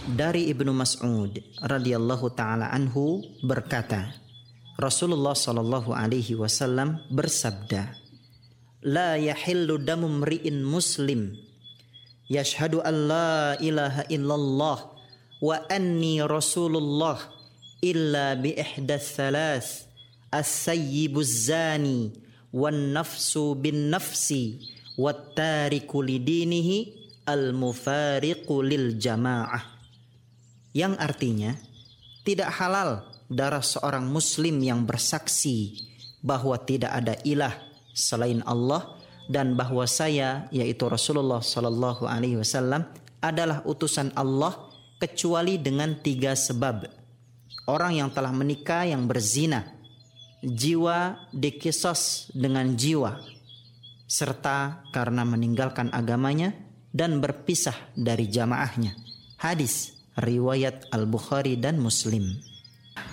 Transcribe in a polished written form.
Dari Ibnu Mas'ud radhiyallahu taala anhu berkata, Rasulullah sallallahu alaihi wasallam bersabda, "La yahillu damu mri'in muslim yashhadu an la ilaha illallah wa anni rasulullah illa bi ihdath thalath as-sayyibuz zani wan nafsu bin nafsi wat tariku lidinihi al-mufariqu lil jamaah." Yang artinya, tidak halal darah seorang muslim yang bersaksi bahwa tidak ada ilah selain Allah dan bahwa saya, yaitu Rasulullah sallallahu alaihi wasallam, adalah utusan Allah kecuali dengan 3 sebab. Orang yang telah menikah yang berzina, jiwa dikisos dengan jiwa, serta karena meninggalkan agamanya dan berpisah dari jamaahnya. Hadis riwayat Al-Bukhari dan Muslim.